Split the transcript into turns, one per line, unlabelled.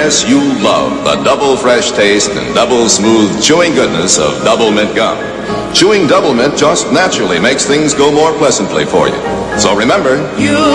yes, you love the double fresh taste and double smooth chewing goodness of Double Mint gum. Chewing Double Mint just naturally makes things go more pleasantly for you. So remember,
you